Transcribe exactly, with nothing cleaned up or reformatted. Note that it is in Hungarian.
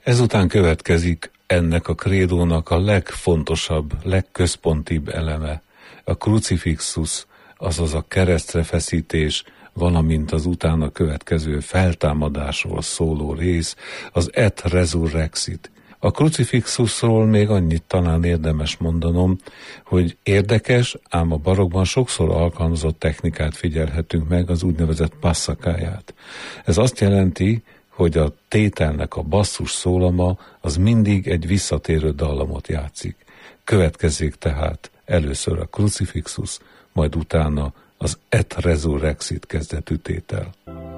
Ezután következik ennek a krédónak a legfontosabb, legközpontibb eleme, a crucifixus, azaz a keresztre feszítés, valamint az utána következő feltámadásról szóló rész, az et resurrexit. A crucifixusról még annyit talán érdemes mondanom, hogy érdekes, ám a barokkban sokszor alkalmazott technikát figyelhetünk meg, az úgynevezett passacáját. Ez azt jelenti, hogy a tételnek a basszus szólama az mindig egy visszatérő dallamot játszik. Következzék tehát először a crucifixus, majd utána az et resurrexit kezdetű tétel.